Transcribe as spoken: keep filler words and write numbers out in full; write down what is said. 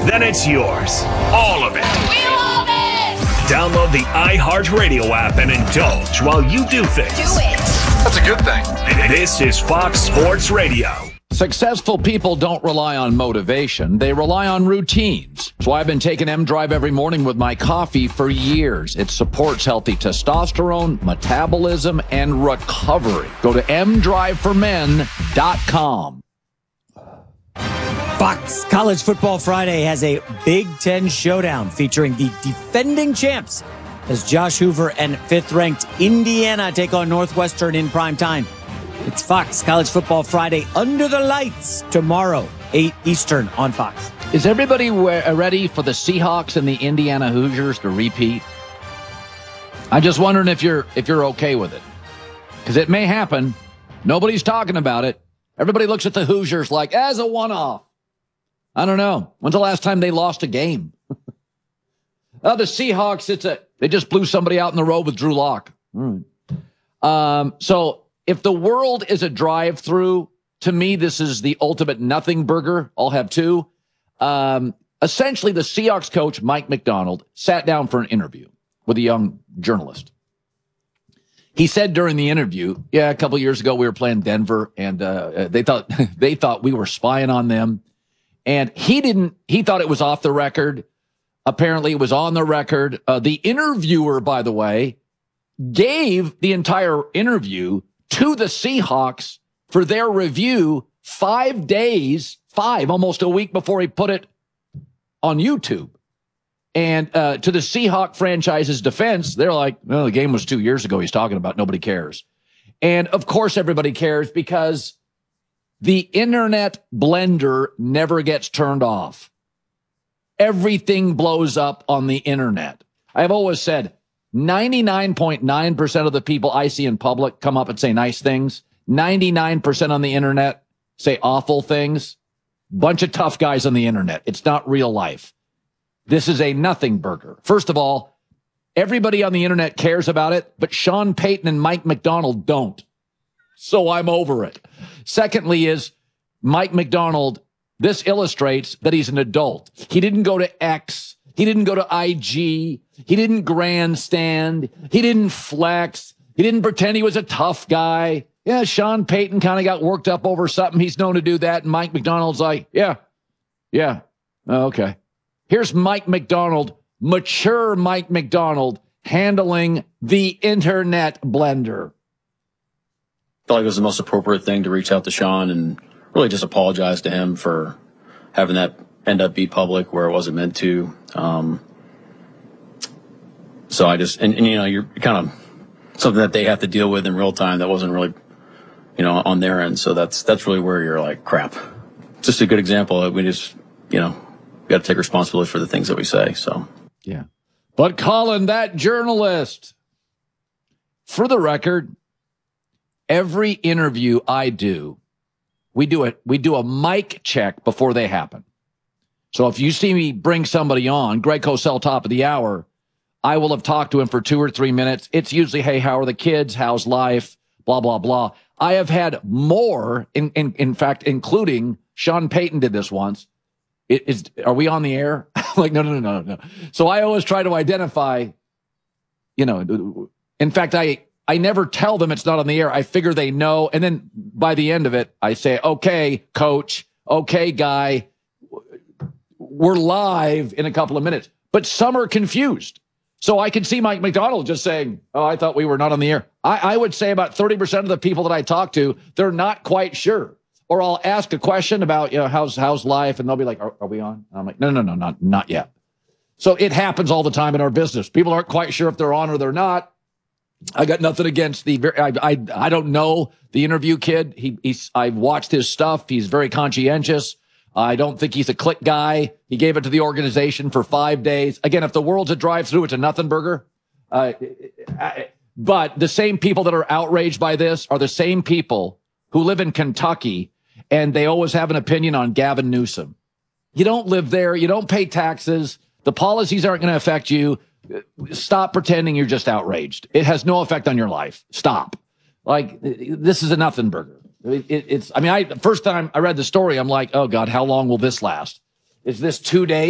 then it's yours. All of it. We love it! Download the iHeartRadio app and indulge while you do things. Do it! That's a good thing. This is Fox Sports Radio. Successful people don't rely on motivation. They rely on routines. That's why I've been taking M-Drive every morning with my coffee for years. It supports healthy testosterone, metabolism, and recovery. Go to m drive for men dot com. Fox College Football Friday has a Big Ten showdown featuring the defending champs as Josh Hoover and fifth-ranked Indiana take on Northwestern in prime time. It's Fox College Football Friday under the lights tomorrow, eight Eastern on Fox. Is everybody ready for the Seahawks and the Indiana Hoosiers to repeat? I'm just wondering if you're if you're okay with it, because it may happen. Nobody's talking about it. Everybody looks at the Hoosiers like as a one-off. I don't know. When's the last time they lost a game? Oh, the Seahawks, it's a they just blew somebody out in the road with Drew Lock. Mm. Um, so if the world is a drive-through, to me, this is the ultimate nothing burger. I'll have two. Um, essentially, the Seahawks coach, Mike Macdonald, sat down for an interview with a young journalist. He said during the interview, yeah, a couple years ago we were playing Denver, and uh, they thought they thought we were spying on them. And he didn't, he thought it was off the record. Apparently it was on the record. Uh, the interviewer, by the way, gave the entire interview to the Seahawks for their review five days, five, almost a week before he put it on YouTube. And uh, to the Seahawk franchise's defense, they're like, well, the game was two years ago. He's talking about nobody cares. And of course, everybody cares because the internet blender never gets turned off. Everything blows up on the internet. I've always said ninety-nine point nine percent of the people I see in public come up and say nice things. ninety-nine percent on the internet say awful things. Bunch of tough guys on the internet. It's not real life. This is a nothing burger. First of all, everybody on the internet cares about it, but Sean Payton and Mike Macdonald don't. So I'm over it. Secondly is Mike Macdonald, this illustrates that he's an adult. He didn't go to X. He didn't go to I G. He didn't grandstand. He didn't flex. He didn't pretend he was a tough guy. Yeah, Sean Payton kind of got worked up over something. He's known to do that. And Mike Macdonald's like, yeah, yeah, oh, okay. Here's Mike Macdonald, mature Mike Macdonald, handling the internet blender. I felt like it was the most appropriate thing to reach out to Sean and really just apologize to him for having that end up be public where it wasn't meant to. Um, so I just, and, and you know, you're kind of something that they have to deal with in real time that wasn't really, you know, on their end. So that's, that's really where you're like, crap. Just a good example. We just, you know, we got to take responsibility for the things that we say. So, yeah. But Colin, that journalist, for the record, every interview I do, we do it. We do a mic check before they happen. So if you see me bring somebody on, Greg Cosell, top of the hour, I will have talked to him for two or three minutes. It's usually, hey, how are the kids? How's life? Blah, blah, blah. I have had more, in, in, in fact, including Sean Payton did this once. It is, are we on the air? Like, no, no, no, no, no. So I always try to identify, you know, in fact, I, I never tell them it's not on the air. I figure they know. And then by the end of it, I say, okay, coach, okay, guy, we're live in a couple of minutes. But some are confused. So I can see Mike Macdonald just saying, oh, I thought we were not on the air. I, I would say about thirty percent of the people that I talk to, they're not quite sure. Or I'll ask a question about, you know, how's how's life? And they'll be like, are, are we on? And I'm like, no, no, no, not, not yet. So it happens all the time in our business. People aren't quite sure if they're on or they're not. I got nothing against the, I, I, I don't know the interview kid. He, he's, I've watched his stuff. He's very conscientious. I don't think he's a click guy. He gave it to the organization for five days. Again, if the world's a drive-through, it's a nothing burger. Uh, but the same people that are outraged by this are the same people who live in Kentucky, and they always have an opinion on Gavin Newsom. You don't live there. You don't pay taxes. The policies aren't going to affect you. Stop pretending you're just outraged. It has no effect on your life. Stop. Like, this is a nothing burger. It, it, it's, I mean, I, the first time I read the story, I'm like, oh God, how long will this last? Is this two days?